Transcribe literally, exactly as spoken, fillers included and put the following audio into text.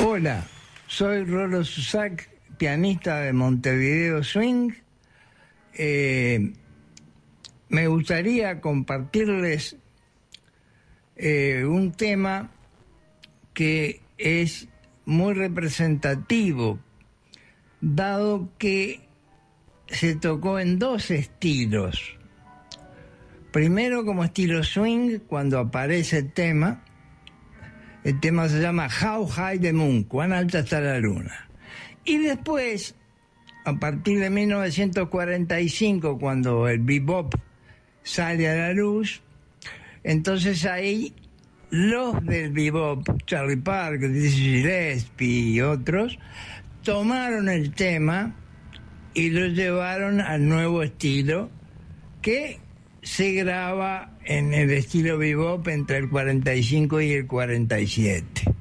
Hola, soy Rolo Susac, pianista de Montevideo Swing. Eh, me gustaría compartirles eh, un tema que es muy representativo, dado que se tocó en dos estilos. Primero como estilo swing, cuando aparece el tema. El tema se llama How High the Moon, cuán alta está la luna. Y después, a partir de mil novecientos cuarenta y cinco, cuando el bebop sale a la luz, entonces ahí los del bebop, Charlie Parker, Dizzy Gillespie y otros, tomaron el tema y lo llevaron al nuevo estilo que se graba en el estilo bebop entre el cuarenta y cinco y el cuarenta y siete.